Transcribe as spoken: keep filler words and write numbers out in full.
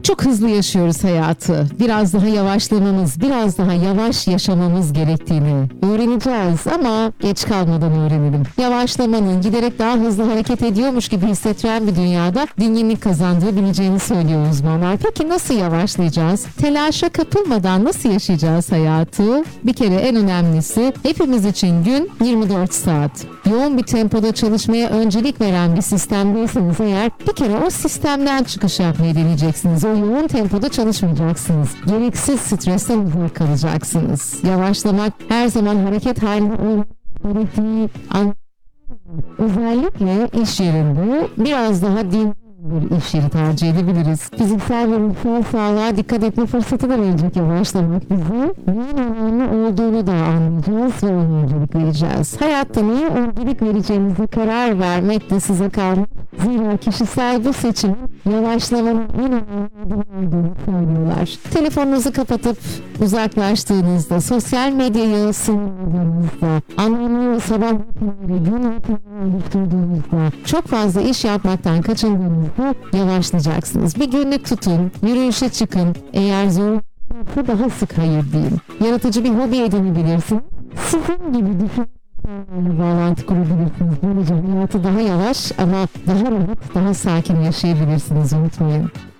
Çok hızlı yaşıyoruz hayatı. Biraz daha yavaşlamamız, biraz daha yavaş yaşamamız gerektiğini öğreneceğiz ama geç kalmadan öğrenelim. Yavaşlamanın giderek daha hızlı hareket ediyormuş gibi hissettiren bir dünyada dinginlik kazandığı bileceğini söylüyor uzmanlar. Peki nasıl yavaşlayacağız? Telaşa kapılmadan nasıl yaşayacağız hayatı? Bir kere en önemlisi hepimiz için gün yirmi dört saat. Yoğun bir tempoda çalışmaya öncelik veren bir sistemdeyseniz eğer bir kere o sistemden çıkış yapmayı deneyeceksiniz. O yoğun tempoda çalışmayacaksınız. Gereksiz stresten uzak kalacaksınız. Yavaşlamak her zaman hareket halinde olmak gerektiği an- özellikle iş yerinde biraz daha din bir iş yeri tercih edebiliriz. Fiziksel ve ruhsal sağlığa dikkat etme fırsatı da verecek yavaşlamak bize. Neyin önemli olduğunu da anlayacağız ve ona öncelik vereceğiz. Hayatta neye öncelik vereceğinize karar vermek de size kalmış. Zira kişisel bu seçim yavaşlamanın en önemli adımı olduğunu söylüyorlar. Telefonunuzu kapatıp uzaklaştığınızda, sosyal medyayı sınırladığınızda, anlamlı sabah rutinleri, gün rutinleri oluşturduğunuzda, çok fazla iş yapmaktan kaçındığınızda yavaşlayacaksınız. Bir günlük tutun, yürüyüşe çıkın. Eğer zor olursa daha sık hayır deyin. Yaratıcı bir hobi edinebilirsiniz. Sizin gibi düşün bağlantı kurabilirsiniz. Böylece hayatı daha yavaş ama daha rahat, daha sakin yaşayabilirsiniz. Unutmayın.